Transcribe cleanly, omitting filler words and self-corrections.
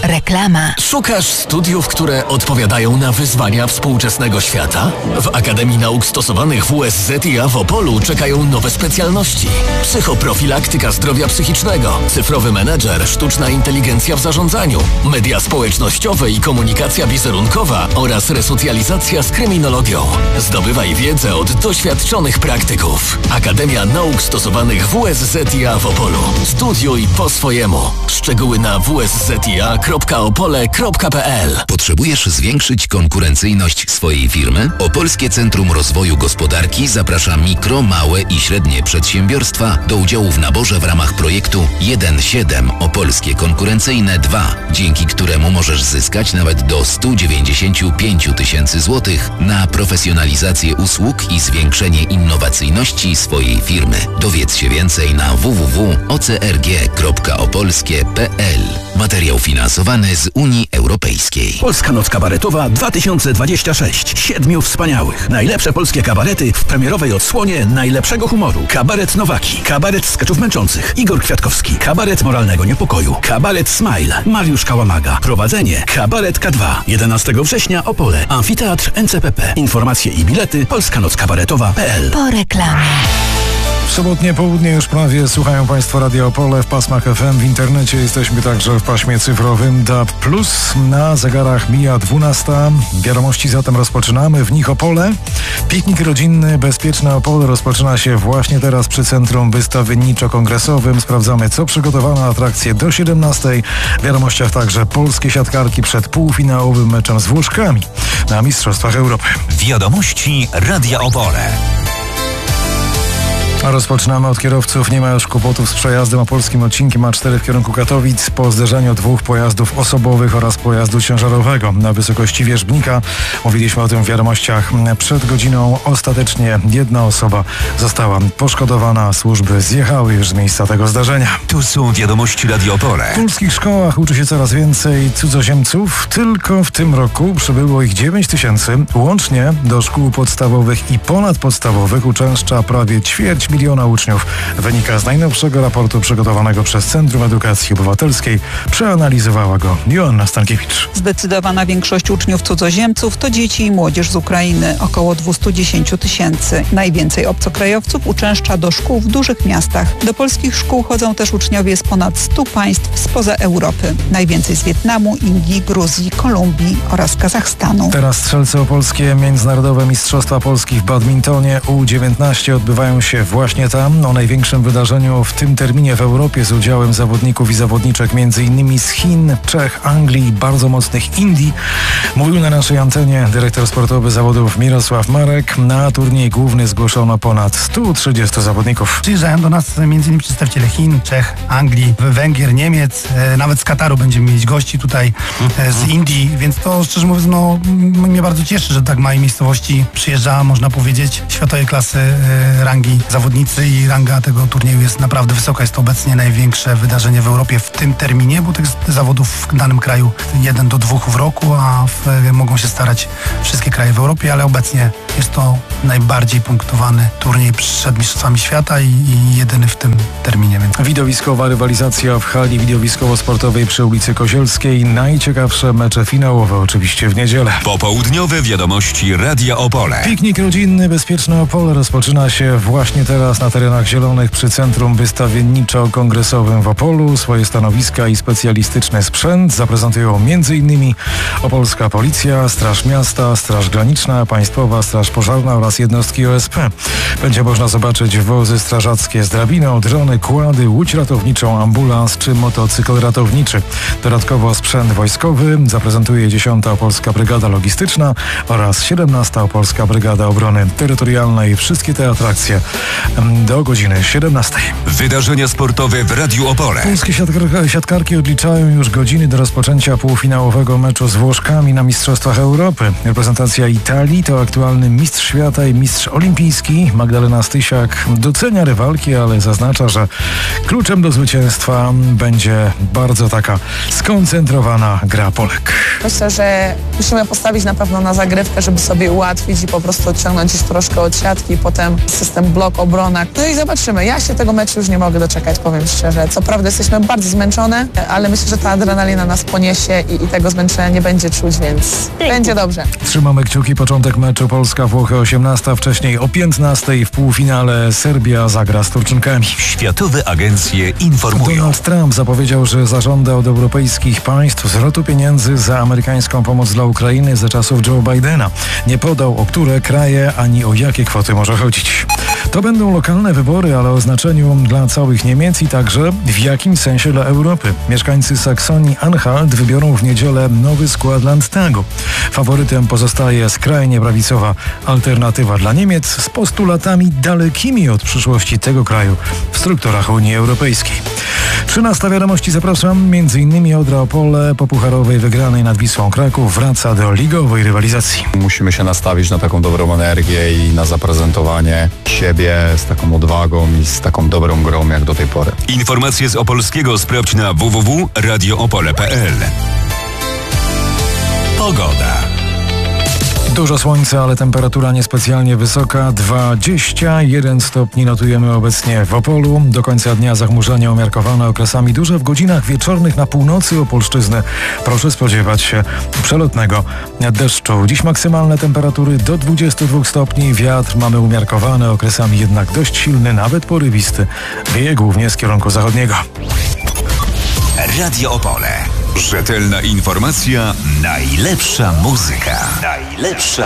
Reklama. Szukasz studiów, które odpowiadają na wyzwania współczesnego świata? W Akademii Nauk Stosowanych WSZIA w Opolu czekają nowe specjalności. Psychoprofilaktyka zdrowia psychicznego, cyfrowy menedżer, sztuczna inteligencja w zarządzaniu, media społecznościowe i komunikacja wizerunkowa oraz resocjalizacja z kryminologią. Zdobywaj wiedzę od doświadczonych praktyków. Akademia Nauk Stosowanych WSZIA w Opolu. Studiuj po swojemu. Szczegóły na wszzia.opole.pl. Potrzebujesz zwiększyć konkurencyjność swojej firmy? Opolskie Centrum Rozwoju Gospodarki zaprasza mikro, małe i średnie przedsiębiorstwa do udziału w naborze w ramach projektu 1.7 Opolskie Konkurencyjne 2, dzięki któremu możesz zyskać nawet do 195 tysięcy złotych na profesjonalizację usług i zwiększenie innowacyjności swojej firmy. Dowiedz się więcej na www.ocrg.opolskie.pl. Materiał finansowany z Unii Europejskiej. Polska Noc Kabaretowa 2026. 7 wspaniałych. Najlepsze polskie kabarety w premierowej odsłonie najlepszego humoru. Kabaret Nowaki, kabaret skeczów męczących, Igor Kwiatkowski, kabaret moralnego niepokoju, kabaret Smile, Mariusz Kałamaga. Prowadzenie kabaret K2. 11 września Opole. Amfiteatr NCPP. Informacje i bilety polskanockkabaretowa.pl. Po reklamie. W sobotnie południe już prawie słuchają Państwo Radia Opole w pasmach FM. W internecie jesteśmy także w paśmie cyfrowym DAB+. Na zegarach mija 12. Wiadomości zatem rozpoczynamy. W nich Opole. Piknik rodzinny Bezpieczne Opole rozpoczyna się właśnie teraz przy Centrum Wystawienniczo-Kongresowym. Sprawdzamy, co przygotowano na atrakcje do 17. W wiadomościach także polskie siatkarki przed półfinałowym meczem z Włoszkami na Mistrzostwach Europy. Wiadomości Radia Opole. A rozpoczynamy od kierowców. Nie ma już kłopotów z przejazdem opolskim odcinkiem A4 w kierunku Katowic po zderzeniu dwóch pojazdów osobowych oraz pojazdu ciężarowego na wysokości Wierzbnika. Mówiliśmy o tym w wiadomościach przed godziną. Ostatecznie jedna osoba została poszkodowana. Służby zjechały już z miejsca tego zdarzenia. Tu są wiadomości Radia Opole. W polskich szkołach uczy się coraz więcej cudzoziemców. Tylko w tym roku przybyło ich 9 tysięcy. Łącznie do szkół podstawowych i ponadpodstawowych uczęszcza prawie ćwierć miliona uczniów. Wynika z najnowszego raportu przygotowanego przez Centrum Edukacji Obywatelskiej. Przeanalizowała go Joanna Stankiewicz. Zdecydowana większość uczniów cudzoziemców to dzieci i młodzież z Ukrainy, około 210 tysięcy. Najwięcej obcokrajowców uczęszcza do szkół w dużych miastach. Do polskich szkół chodzą też uczniowie z ponad 100 państw spoza Europy. Najwięcej z Wietnamu, Indii, Gruzji, Kolumbii oraz Kazachstanu. Teraz strzelce opolskie. Międzynarodowe Mistrzostwa Polski w badmintonie U19 odbywają się właśnie tam. O największym wydarzeniu w tym terminie w Europie z udziałem zawodników i zawodniczek m.in. z Chin, Czech, Anglii i bardzo mocnych Indii mówił na naszej antenie dyrektor sportowy zawodów Mirosław Marek. Na turniej główny zgłoszono ponad 130 zawodników. Przyjeżdżają do nas m.in. przedstawiciele Chin, Czech, Anglii, Węgier, Niemiec, nawet z Kataru będziemy mieć gości tutaj z Indii, więc to szczerze mówiąc mnie bardzo cieszy, że tak małej miejscowości przyjeżdża, można powiedzieć, światowej klasy rangi zawodnicy i ranga tego turnieju jest naprawdę wysoka. Jest to obecnie największe wydarzenie w Europie w tym terminie, bo tych zawodów w danym kraju 1 do 2 w roku, a mogą się starać wszystkie kraje w Europie, ale obecnie jest to najbardziej punktowany turniej przed Mistrzostwami Świata i jedyny w tym terminie. Widowiskowa rywalizacja w hali widowiskowo-sportowej przy ulicy Kozielskiej. Najciekawsze mecze finałowe oczywiście w niedzielę. Popołudniowe wiadomości Radia Opole. Piknik rodzinny Bezpieczne Opole rozpoczyna się właśnie teraz na terenach zielonych przy Centrum Wystawienniczo-Kongresowym w Opolu. Swoje stanowiska i specjalistyczny sprzęt zaprezentują m.in. Opolska Policja, Straż Miasta, Straż Graniczna, Państwowa Straż Pożarna oraz jednostki OSP. Będzie można zobaczyć wozy strażackie z drabiną, drony, kłady, łódź ratowniczą, ambulans czy motocykl ratowniczy. Dodatkowo sprzęt wojskowy zaprezentuje 10. Opolska Brygada Logistyczna oraz 17. Opolska Brygada Obrony Terytorialnej. Wszystkie te atrakcje do godziny 17. Wydarzenia sportowe w Radiu Opole. Polskie siatkarki odliczają już godziny do rozpoczęcia półfinałowego meczu z Włoszkami na Mistrzostwach Europy. Reprezentacja Italii to aktualny mistrz świata i mistrz olimpijski. Magdalena Stysiak docenia rywalki, ale zaznacza, że kluczem do zwycięstwa będzie bardzo taka skoncentrowana gra Polek. Myślę, że Musimy postawić na pewno na zagrywkę, żeby sobie ułatwić i po prostu odciągnąć ich troszkę od siatki, potem system blok, obrona. No i zobaczymy. Ja się tego meczu już nie mogę doczekać, powiem szczerze. Co prawda jesteśmy bardzo zmęczone, ale myślę, że ta adrenalina nas poniesie i tego zmęczenia nie będzie czuć, więc będzie dobrze. Trzymamy kciuki. Początek meczu Polska-Włochy 18, wcześniej o 15 w półfinale Serbia zagra z Turczynkami. Światowe agencje informują. Donald Trump zapowiedział, że zażąda od europejskich państw zwrotu pieniędzy za amerykańską pomoc dla Ukrainy za czasów Joe Bidena. Nie podał, o które kraje ani o jakie kwoty może chodzić. To będą lokalne wybory, ale o znaczeniu dla całych Niemiec i także w jakim sensie dla Europy. Mieszkańcy Saksonii-Anhalt wybiorą w niedzielę nowy skład Landtagu. Faworytem pozostaje skrajnie prawicowa alternatywa dla Niemiec z postulatami dalekimi od przyszłości tego kraju w strukturach Unii Europejskiej. 13 wiadomości zapraszam. M.in. Odra Opole po pucharowej wygranej nad Wisłą Kraków wraca do ligowej rywalizacji. Musimy się nastawić na taką dobrą energię i na zaprezentowanie siebie z taką odwagą i z taką dobrą grą jak do tej pory. Informacje z Opolskiego sprawdź na www.radioopole.pl. Pogoda. Dużo słońca, ale temperatura niespecjalnie wysoka. 21 stopni notujemy obecnie w Opolu. Do końca dnia zachmurzenie umiarkowane, okresami duże w godzinach wieczornych na północy Opolszczyzny. Proszę spodziewać się przelotnego deszczu. Dziś maksymalne temperatury do 22 stopni. Wiatr mamy umiarkowany, okresami jednak dość silny, nawet porywisty. Wieje głównie z kierunku zachodniego. Radio Opole. Rzetelna informacja, najlepsza muzyka. Najlepsza